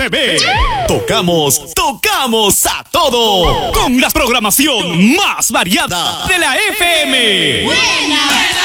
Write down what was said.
TV. Tocamos a todo. Con la programación más variada de la FM. Buena.